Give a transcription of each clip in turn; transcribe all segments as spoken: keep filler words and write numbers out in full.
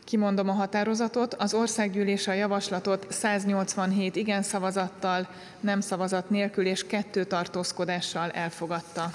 Kimondom a határozatot, az országgyűlés a javaslatot száznyolcvanhét igen szavazattal, nem szavazat nélkül és kettő tartózkodással elfogadta.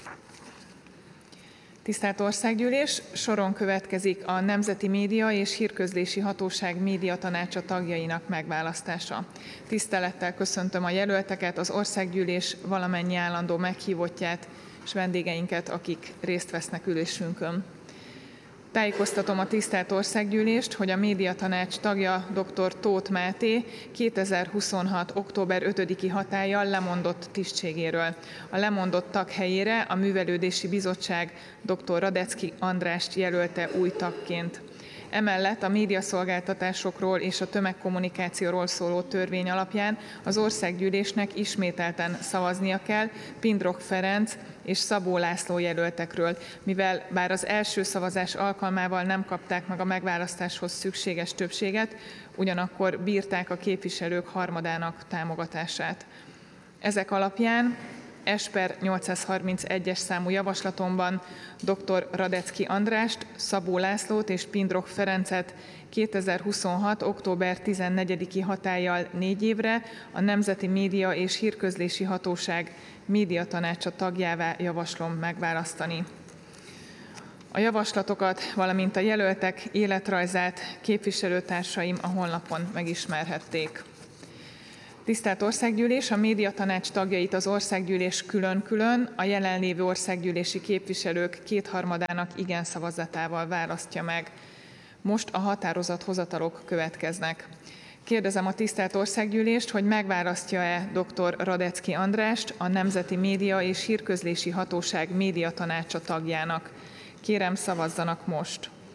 Tisztelt Országgyűlés, soron következik a Nemzeti Média és Hírközlési Hatóság médiatanácsa tagjainak megválasztása. Tisztelettel köszöntöm a jelölteket, az Országgyűlés valamennyi állandó meghívottját és vendégeinket, akik részt vesznek ülésünkön. Tájékoztatom a tisztelt Országgyűlést, hogy a médiatanács tagja dr. Tóth Máté kétezer-huszonhat. október ötödiki hatállyal lemondott tisztségéről. A lemondott tag helyére a Művelődési Bizottság dr. Radetzky Andrást jelölte új tagként. Emellett a médiaszolgáltatásokról és a tömegkommunikációról szóló törvény alapján az Országgyűlésnek ismételten szavaznia kell Pindrok Ferenc és Szabó László jelöltekről, mivel bár az első szavazás alkalmával nem kapták meg a megválasztáshoz szükséges többséget, ugyanakkor bírták a képviselők harmadának támogatását. Ezek alapján S per nyolcszázharmincegyes számú javaslatomban dr. Radetzky Andrást, Szabó Lászlót és Pindrok Ferencet kétezer-huszonhat. október tizennegyediki hatállyal négy évre a Nemzeti Média és Hírközlési Hatóság médiatanácsa tagjává javaslom megválasztani. A javaslatokat, valamint a jelöltek életrajzát képviselőtársaim a honlapon megismerhették. Tisztelt Országgyűlés, a médiatanács tagjait az Országgyűlés külön-külön a jelenlévő országgyűlési képviselők kétharmadának igen szavazatával választja meg. Most a határozathozatalok következnek. Kérdezem a tisztelt Országgyűlést, hogy megválasztja-e dr. Radetzky Andrást a Nemzeti Média és Hírközlési Hatóság médiatanácsa tagjának. Kérem, szavazzanak most!